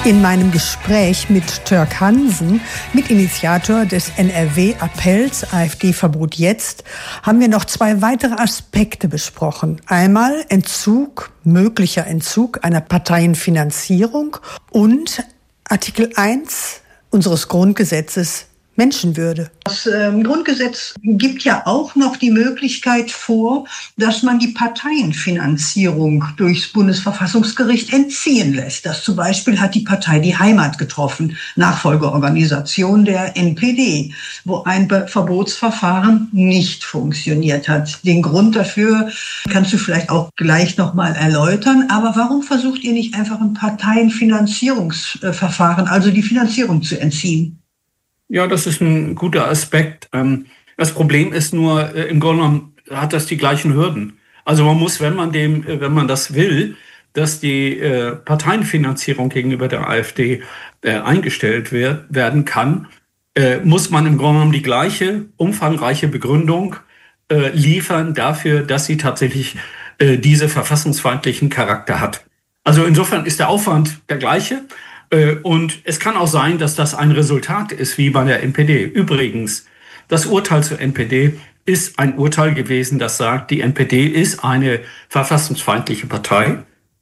In meinem Gespräch mit Törk Hansen, Mitinitiator des NRW-Appells AfD-Verbot jetzt, haben wir noch 2 weitere Aspekte besprochen. Einmal möglicher Entzug einer Parteienfinanzierung und Artikel 1 unseres Grundgesetzes Menschenwürde. Das Grundgesetz gibt ja auch noch die Möglichkeit vor, dass man die Parteienfinanzierung durchs Bundesverfassungsgericht entziehen lässt. Das zum Beispiel hat die Partei Die Heimat getroffen, Nachfolgeorganisation der NPD, wo ein Verbotsverfahren nicht funktioniert hat. Den Grund dafür kannst du vielleicht auch gleich noch mal erläutern. Aber warum versucht ihr nicht einfach ein Parteienfinanzierungsverfahren, also die Finanzierung zu entziehen? Ja, das ist ein guter Aspekt. Das Problem ist nur, im Grunde genommen hat das die gleichen Hürden. Also man muss, wenn man das will, dass die Parteienfinanzierung gegenüber der AfD eingestellt werden kann, muss man im Grunde genommen die gleiche umfangreiche Begründung liefern dafür, dass sie tatsächlich diese verfassungsfeindlichen Charakter hat. Also insofern ist der Aufwand der gleiche. Und es kann auch sein, dass das ein Resultat ist, wie bei der NPD. Übrigens, das Urteil zur NPD ist ein Urteil gewesen, das sagt, die NPD ist eine verfassungsfeindliche Partei.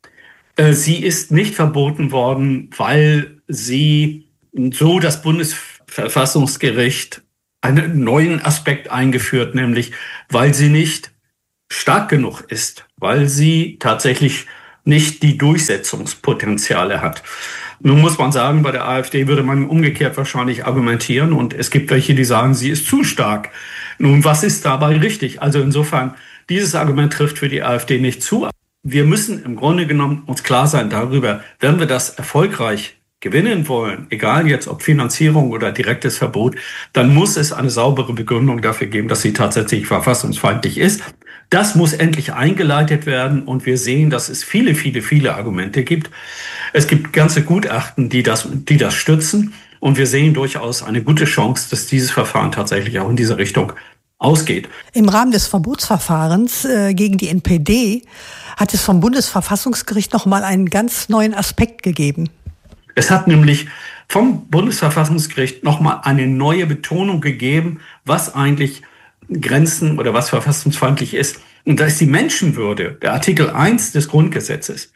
Sie ist nicht verboten worden, weil sie, so das Bundesverfassungsgericht, einen neuen Aspekt eingeführt, nämlich weil sie nicht stark genug ist, weil sie tatsächlich nicht die Durchsetzungspotenziale hat. Nun muss man sagen, bei der AfD würde man umgekehrt wahrscheinlich argumentieren und es gibt welche, die sagen, sie ist zu stark. Nun, was ist dabei richtig? Also insofern, dieses Argument trifft für die AfD nicht zu. Wir müssen im Grunde genommen uns klar sein darüber, wenn wir das erfolgreich gewinnen wollen, egal jetzt ob Finanzierung oder direktes Verbot, dann muss es eine saubere Begründung dafür geben, dass sie tatsächlich verfassungsfeindlich ist. Das muss endlich eingeleitet werden und wir sehen, dass es viele Argumente gibt. Es gibt ganze Gutachten, die das stützen und wir sehen durchaus eine gute Chance, dass dieses Verfahren tatsächlich auch in diese Richtung ausgeht. Im Rahmen des Verbotsverfahrens gegen die NPD hat es vom Bundesverfassungsgericht noch mal einen ganz neuen Aspekt gegeben. Es hat nämlich vom Bundesverfassungsgericht noch mal eine neue Betonung gegeben, was eigentlich Grenzen oder was verfassungsfeindlich ist. Und da ist die Menschenwürde, der Artikel 1 des Grundgesetzes,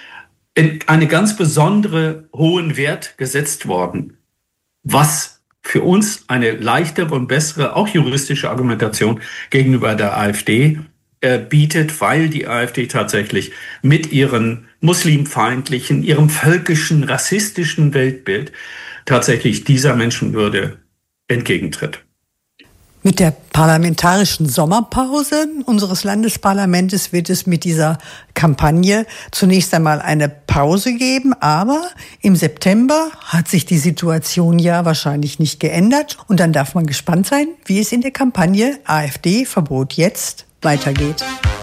in eine ganz besondere hohen Wert gesetzt worden, was für uns eine leichtere und bessere, auch juristische Argumentation gegenüber der AfD bietet, weil die AfD tatsächlich mit ihren muslimfeindlichen, ihrem völkischen, rassistischen Weltbild tatsächlich dieser Menschenwürde entgegentritt. Mit der parlamentarischen Sommerpause unseres Landesparlamentes wird es mit dieser Kampagne zunächst einmal eine Pause geben, aber im September hat sich die Situation ja wahrscheinlich nicht geändert und dann darf man gespannt sein, wie es in der Kampagne AfD Verbot jetzt weitergeht.